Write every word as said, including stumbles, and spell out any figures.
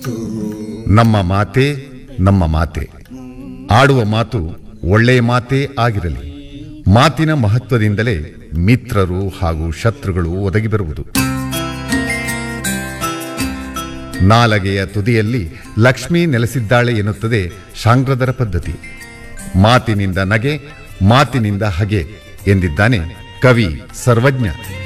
ನಮ್ಮ ಮಾತೆ ನಮ್ಮ ಮಾತೆ. ಆಡುವ ಮಾತು ಒಳ್ಳೆಯ ಮಾತೇ ಆಗಿರಲಿ. ಮಾತಿನ ಮಹತ್ವದಿಂದಲೇ ಮಿತ್ರರು ಹಾಗೂ ಶತ್ರುಗಳು ಒದಗಿ ಬರುವುದು. ನಾಲಗೆಯ ತುದಿಯಲ್ಲಿ ಲಕ್ಷ್ಮೀ ನೆಲೆಸಿದ್ದಾಳೆ ಎನ್ನುತ್ತದೆ ಶಾಂಗ್ರದರ ಪದ್ಧತಿ. ಮಾತಿನಿಂದ ನಗೆ, ಮಾತಿನಿಂದ ಹಗೆ ಎಂದಿದ್ದಾನೆ ಕವಿ ಸರ್ವಜ್ಞ.